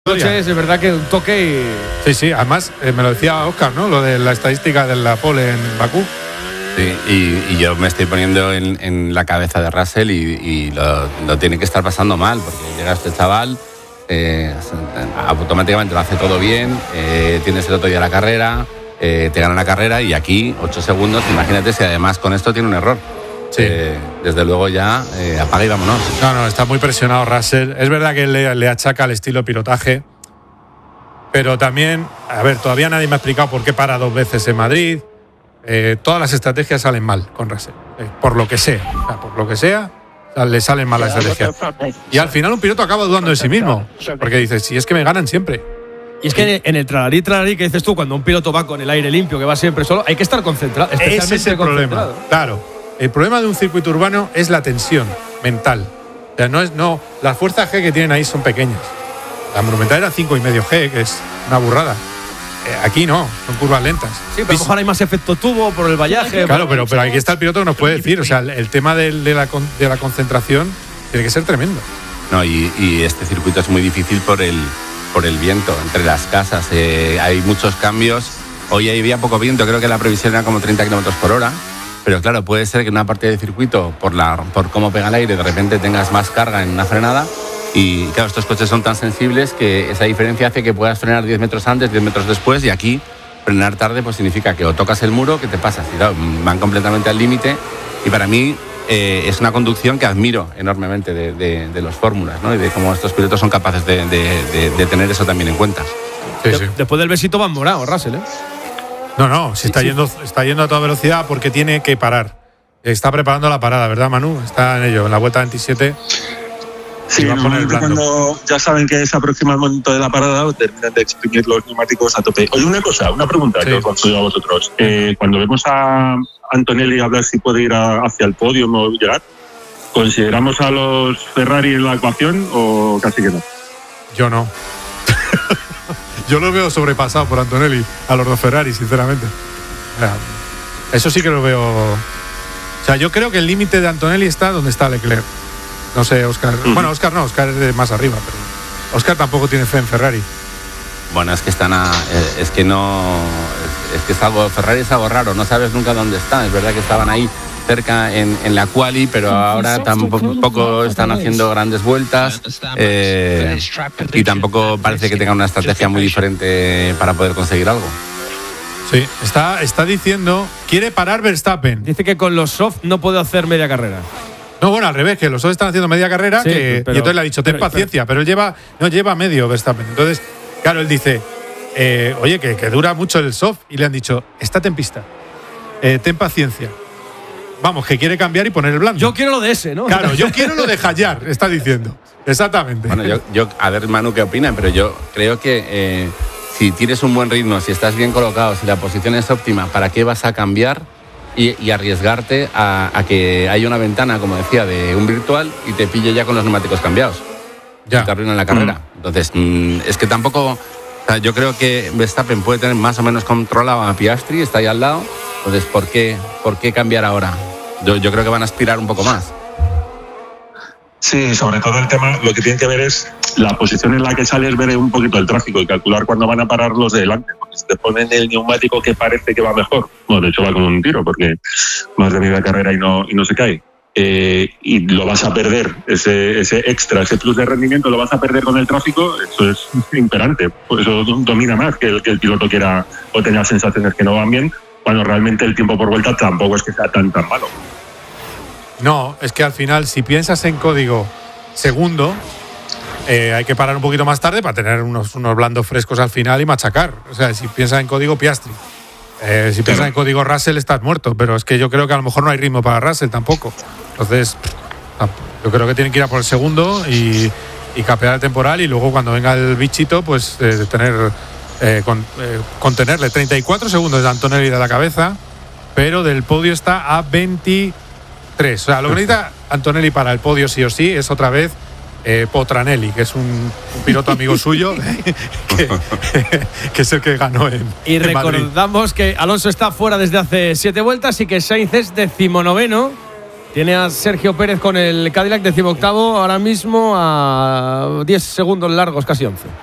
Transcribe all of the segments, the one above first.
Coches, es verdad que un toque y... Sí, además me lo decía Óscar, ¿no? Lo de la estadística de la pole en Bakú. Sí, y yo me estoy poniendo en la cabeza de Russell y lo tiene que estar pasando mal, porque llega este chaval, automáticamente lo hace todo bien, tienes el otro día la carrera, te gana la carrera y aquí 8 segundos, imagínate si además con esto tiene un error. Sí. Desde luego ya apaga y vámonos. No, está muy presionado Russell. Es verdad que le achaca el estilo pilotaje, pero también, a ver, todavía nadie me ha explicado por qué para 2 veces en Madrid. Todas las estrategias salen mal con Russell, por lo que sea. O sea, por lo que sea, le salen mal las estrategias. Y al final un piloto acaba dudando de sí mismo, porque dice, si es que me ganan siempre. Y es que en el tralarí que dices tú, cuando un piloto va con el aire limpio, que va siempre solo, hay que estar concentrado. Ese es el problema, claro. El problema de un circuito urbano es la tensión mental. O sea, las fuerzas G que tienen ahí son pequeñas. La Monumental era 5,5 G, que es una burrada. Aquí no, son curvas lentas. Sí, pero a lo mejor hay más efecto tubo por el vallaje. Claro, pero aquí está el piloto que nos puede decir. O sea, el tema de la concentración tiene que ser tremendo. No, y este circuito es muy difícil por el viento entre las casas. Hay muchos cambios. Hoy había poco viento, creo que la previsión era como 30 kilómetros por hora. Pero claro, puede ser que en una parte del circuito, por cómo pega el aire, de repente tengas más carga en una frenada. Y claro, estos coches son tan sensibles que esa diferencia hace que puedas frenar 10 metros antes, 10 metros después. Y aquí, frenar tarde, pues significa que o tocas el muro, que te pasas. Y claro, van completamente al límite. Y para mí es una conducción que admiro enormemente de los fórmulas, ¿no? Y de cómo estos pilotos son capaces de tener eso también en cuenta. Sí. Después del besito van morados, Russell, ¿eh? No, si está yendo a toda velocidad porque tiene que parar. Está preparando la parada, ¿verdad, Manu? Está en ello, en la vuelta 27. Sí, cuando ya saben que se aproxima el momento de la parada, terminan de exprimir los neumáticos a tope. Oye, una pregunta que os concedo a vosotros. Cuando vemos a Antonelli hablar si puede ir hacia el podio o llegar, ¿consideramos a los Ferrari en la ecuación o casi que no? Yo no. Yo lo veo sobrepasado por Antonelli a los 2 Ferrari, sinceramente. Eso sí que lo veo. O sea, yo creo que el límite de Antonelli está donde está Leclerc. No sé, Óscar. Bueno, Óscar no, Óscar es de más arriba, pero Óscar tampoco tiene fe en Ferrari. Bueno, es que Ferrari es algo raro, no sabes nunca dónde están. Es verdad que estaban ahí cerca en la quali, pero ahora tampoco están haciendo grandes vueltas y tampoco parece que tengan una estrategia muy diferente para poder conseguir algo. Sí, está diciendo, quiere parar Verstappen. Dice que con los soft no puede hacer media carrera. No, bueno, al revés, que los dos están haciendo media carrera, y entonces le ha dicho, ten paciencia, pero él lleva medio Verstappen. Entonces, claro, él dice, oye, que dura mucho el soft, y le han dicho, estate en pista, ten paciencia. Vamos, que quiere cambiar y poner el blando. Yo quiero lo de ese, ¿no? Claro, yo quiero lo de Hayar, está diciendo. Exactamente. Bueno, yo a ver, Manu, ¿qué opina? Pero yo creo que si tienes un buen ritmo, si estás bien colocado, si la posición es óptima, ¿para qué vas a cambiar y arriesgarte a que haya una ventana, como decía, de un virtual y te pille ya con los neumáticos cambiados? Ya. Te arruinan la carrera. Entonces, es que tampoco... O sea, yo creo que Verstappen puede tener más o menos controlado a Piastri, está ahí al lado. Entonces, ¿por qué cambiar ahora? Yo creo que van a aspirar un poco más. Sí, sobre todo el tema, lo que tiene que ver es la posición en la que sales, ver un poquito el tráfico y calcular cuándo van a parar los de delante. Porque si te ponen el neumático que parece que va mejor, bueno, de hecho va con un tiro porque más de media carrera y no se cae. Y lo vas a perder, ese extra, ese plus de rendimiento lo vas a perder con el tráfico, eso es imperante. Por eso domina más que el piloto quiera o tenga sensaciones que no van bien, cuando realmente el tiempo por vuelta tampoco es que sea tan malo. No, es que al final, si piensas en código segundo, hay que parar un poquito más tarde para tener unos blandos frescos al final y machacar. O sea, si piensas en código Piastri, si piensas en código Russell, estás muerto. Pero es que yo creo que a lo mejor no hay ritmo para Russell tampoco. Entonces, yo creo que tienen que ir a por el segundo y capear el temporal y luego cuando venga el bichito, pues contenerle. 34 segundos de Antonelli de la cabeza, pero del podio está a 23. O sea, lo que necesita Antonelli para el podio sí o sí es otra vez Potranelli, que es un piloto amigo suyo que es el que ganó en recordamos Madrid. Que Alonso está fuera desde hace 7 vueltas y que Sainz es 19º. Tiene a Sergio Pérez con el Cadillac 18º ahora mismo a 10 segundos largos, casi 11.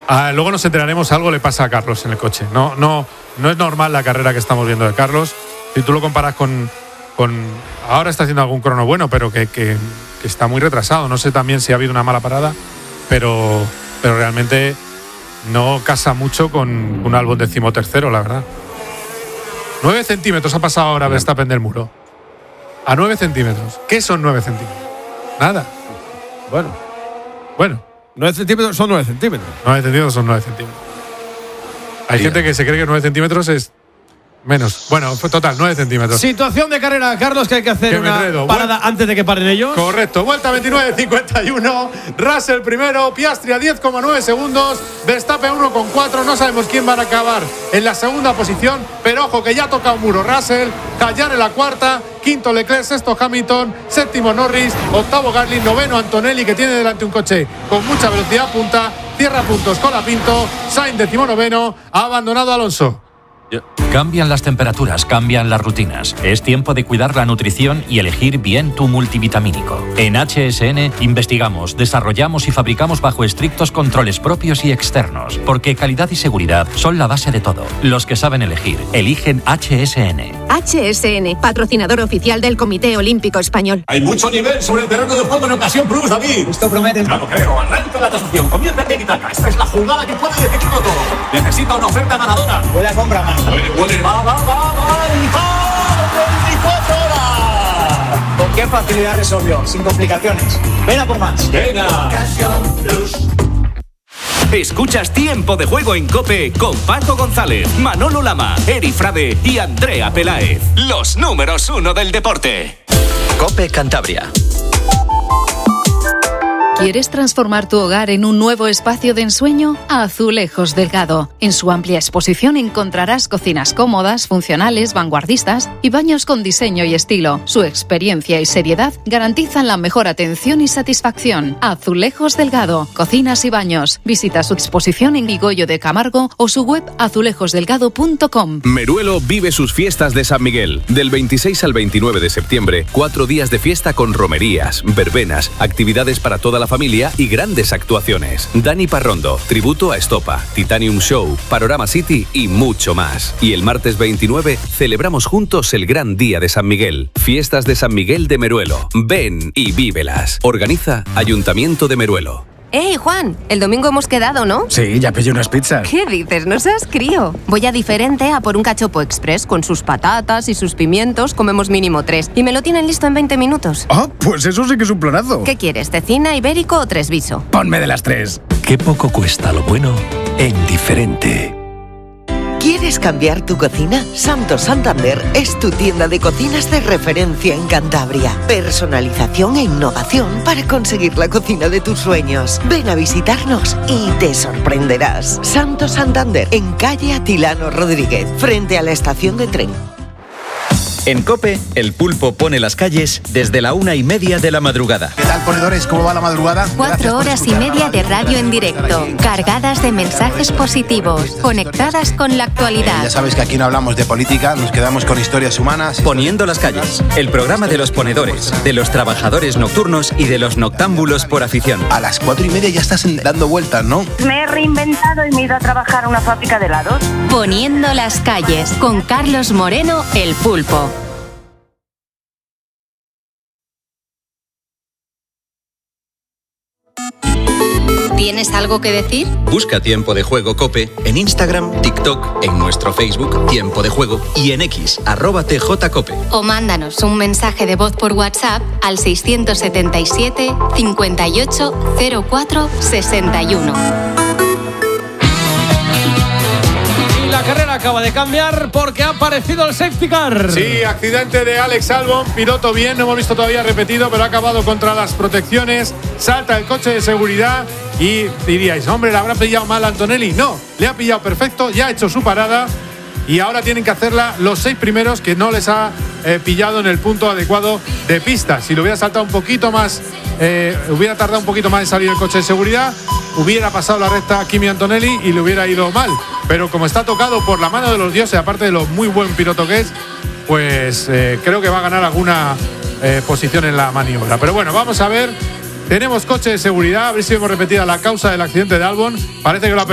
Luego nos enteraremos, algo le pasa a Carlos en el coche. No es normal la carrera que estamos viendo de Carlos. Si tú lo comparas con ahora está haciendo algún crono bueno, pero que está muy retrasado. No sé también si ha habido una mala parada, pero realmente no casa mucho con un Albon 13º, la verdad. 9 centímetros ha pasado ahora Verstappen del muro. A 9 centímetros. ¿Qué son 9 centímetros? Nada. Bueno. 9 centímetros son 9 centímetros. 9 centímetros son 9 centímetros. Hay gente que se cree que 9 centímetros es menos. Bueno, fue total, 9 centímetros. Situación de carrera, Carlos, que hay que hacer una parada antes de que paren ellos. Correcto, vuelta 29.51. Russell primero, Piastri a 10,9 segundos. Verstappen 1,4. No sabemos quién van a acabar en la segunda posición, pero ojo que ya ha tocado un muro Russell. Callar en la cuarta. Quinto Leclerc, sexto Hamilton, séptimo Norris, octavo Gasly, noveno Antonelli, que tiene delante un coche con mucha velocidad punta. Cierra puntos Colapinto. Sainz 19º, ha abandonado a Alonso. Cambian las temperaturas, cambian las rutinas. Es tiempo de cuidar la nutrición y elegir bien tu multivitamínico. En HSN investigamos, desarrollamos y fabricamos bajo estrictos controles propios y externos, porque calidad y seguridad son la base de todo. Los que saben elegir, eligen HSN. HSN, patrocinador oficial del Comité Olímpico Español. Hay mucho nivel sobre el terreno de juego en Ocasión Plus, David. Esto promete. No lo creo. Arranca la tasación. Comienza en Tiki-Taka. Esta es la jugada que puede decidirlo todo. Necesita una oferta ganadora. Puede comprar más. Va. 24 horas. ¿Con qué facilidad resolvió? Sin complicaciones. Ven a por más. Venga. Escuchas Tiempo de Juego en COPE con Paco González, Manolo Lama, Eri Frade y Andrea Peláez. Los números 1 del deporte. COPE Cantabria. ¿Quieres transformar tu hogar en un nuevo espacio de ensueño? Azulejos Delgado. En su amplia exposición encontrarás cocinas cómodas, funcionales, vanguardistas y baños con diseño y estilo. Su experiencia y seriedad garantizan la mejor atención y satisfacción. Azulejos Delgado. Cocinas y baños. Visita su exposición en Vigoyo de Camargo o su web azulejosdelgado.com. Meruelo vive sus fiestas de San Miguel. Del 26 al 29 de septiembre, 4 días de fiesta con romerías, verbenas, actividades para toda la familia y grandes actuaciones. Dani Parrondo, tributo a Estopa, Titanium Show, Panorama City y mucho más. Y el martes 29 celebramos juntos el gran día de San Miguel. Fiestas de San Miguel de Meruelo. Ven y vívelas. Organiza Ayuntamiento de Meruelo. ¡Hey, Juan! El domingo hemos quedado, ¿no? Sí, ya pillé unas pizzas. ¿Qué dices? No seas crío. Voy a Diferente a por un cachopo express con sus patatas y sus pimientos. Comemos mínimo 3. Y me lo tienen listo en 20 minutos. Ah, pues eso sí que es un planazo. ¿Qué quieres? ¿Cecina, ibérico o tresviso? Ponme de las 3. Qué poco cuesta lo bueno en Diferente. ¿Quieres cambiar tu cocina? Santo Santander es tu tienda de cocinas de referencia en Cantabria. Personalización e innovación para conseguir la cocina de tus sueños. Ven a visitarnos y te sorprenderás. Santo Santander, en calle Atilano Rodríguez, frente a la estación de tren. En COPE, el pulpo pone las calles desde la 1:30 de la madrugada. ¿Qué tal, ponedores? ¿Cómo va la madrugada? 4 horas y media de radio en directo, cargadas de mensajes positivos, conectadas con la actualidad. Ya sabes que aquí no hablamos de política, nos quedamos con historias humanas. Poniendo las calles, el programa de los ponedores, de los trabajadores nocturnos y de los noctámbulos por afición. A las 4:30 ya estás dando vueltas, ¿no? Me he reinventado y me he ido a trabajar a una fábrica de helados. Poniendo las calles, con Carlos Moreno, el pulpo. ¿Tienes algo que decir? Busca Tiempo de Juego COPE en Instagram, TikTok, en nuestro Facebook Tiempo de Juego y en X, @TJCope. O mándanos un mensaje de voz por WhatsApp al 677 58 04 61. La carrera acaba de cambiar porque ha aparecido el safety car. Sí, accidente de Alex Albon, piloto bien, no hemos visto todavía repetido, pero ha acabado contra las protecciones, salta el coche de seguridad y diríais, hombre, ¿le habrá pillado mal a Antonelli? No, le ha pillado perfecto, ya ha hecho su parada y ahora tienen que hacerla los 6 primeros que no les ha pillado en el punto adecuado de pista. Si lo hubiera saltado un poquito más, hubiera tardado un poquito más en salir el coche de seguridad, hubiera pasado la recta a Kimi Antonelli y le hubiera ido mal. Pero como está tocado por la mano de los dioses, aparte de lo muy buen piloto que es, pues creo que va a ganar alguna posición en la maniobra. Pero bueno, vamos a ver. Tenemos coche de seguridad, a ver si hemos repetido la causa del accidente de Albon. Parece que lo ha